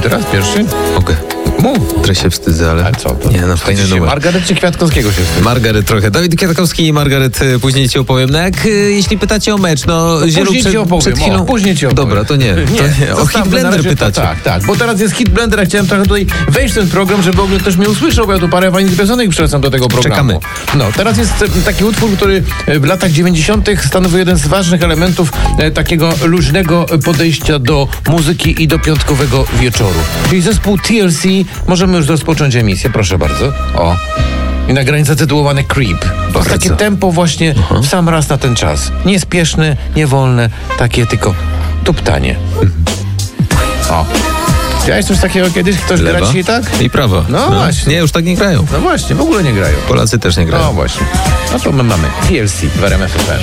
teraz pierwszy? Mogę. Mów. Trochę się wstydzę, ale... A co to? Nie, no fajny numer. Margaret czy Kwiatkowskiego się wstydzi? Margaret trochę. Dawid Kwiatkowski i Margaret później ci opowiem. No jak, jeśli pytacie o mecz, Zielu Później ci opowiem, przed chwilą... później ci opowiem. Dobra, to nie. O Hit Blender pytacie. Tak, bo teraz jest Hit Blender, a chciałem trochę tutaj wejść w ten program, żeby w ogóle też mnie usłyszał, bo ja tu parę fajnych piosenek przylecam do tego programu. Czekamy. No, teraz jest taki utwór, który w latach 90. stanowił jeden z ważnych elementów takiego luźnego podejścia do muzyki i do piątkowego wieczoru. Czyli zespół TLC, możemy już rozpocząć emisję, proszę bardzo. O. I nagranie zatytułowane Creep. To jest takie tempo właśnie w sam raz na ten czas. Niespieszne, niewolne, takie tylko tuptanie. O. Widziałeś coś takiego kiedyś? Ktoś gra dzisiaj tak? I prawo. No właśnie. Nie, już tak nie grają. No właśnie, w ogóle nie grają. Polacy też nie grają. No właśnie. No to my mamy TLC w RMF FM.